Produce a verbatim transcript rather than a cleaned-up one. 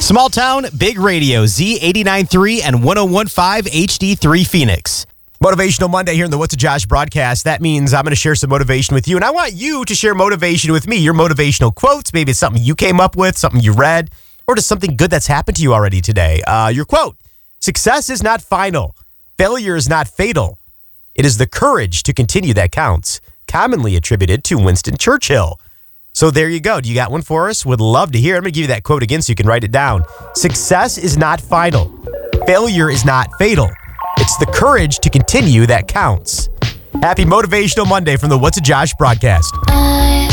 Small town, big radio, Z eighty-nine point three and one oh one point five H D three Phoenix. Motivational Monday here in the What's a Josh broadcast. That means I'm going to share some motivation with you, and I want you to share motivation with me. Your motivational quotes, maybe it's something you came up with, something you read, or just something good that's happened to you already today. Uh, your quote: success is not final. Failure is not fatal. It is the courage to continue that counts. Commonly attributed to Winston Churchill. So there you go. Do you got one for us? Would love to hear. I'm going to give you that quote again so you can write it down. Success is not final. Failure is not fatal. It's the courage to continue that counts. Happy Motivational Monday from the What's a Josh broadcast.